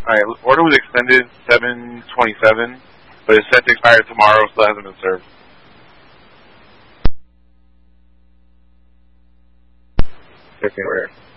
Alright, order was extended 7/27, but it's set to expire tomorrow, still hasn't been served. Okay, where?